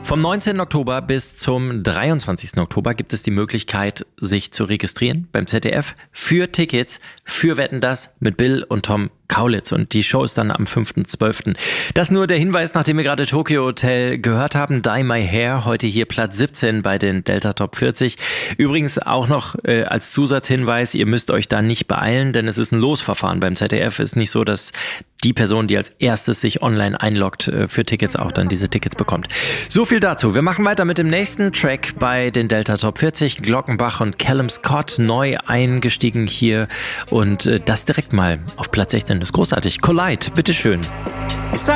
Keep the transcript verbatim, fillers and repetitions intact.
Vom neunzehnten Oktober bis zum dreiundzwanzigsten Oktober gibt es die Möglichkeit, sich zu registrieren beim Z D F für Tickets für Wetten, dass mit Bill und Tom Kaulitz. Und die Show ist dann am fünften zwölften Das nur der Hinweis, nachdem wir gerade Tokyo Hotel gehört haben. Dye My Hair, heute hier Platz siebzehn bei den Delta Top vierzig. Übrigens auch noch äh, als Zusatzhinweis, ihr müsst euch da nicht beeilen, denn es ist ein Losverfahren beim Z D F. Es ist nicht so, dass die Person, die als erstes sich online einloggt äh, für Tickets, auch dann diese Tickets bekommt. So viel dazu. Wir machen weiter mit dem nächsten Track bei den Delta Top vierzig. Glockenbach und Callum Scott neu eingestiegen hier und äh, das direkt mal auf Platz sechzehn. Das ist großartig. Collide, bitteschön. It's time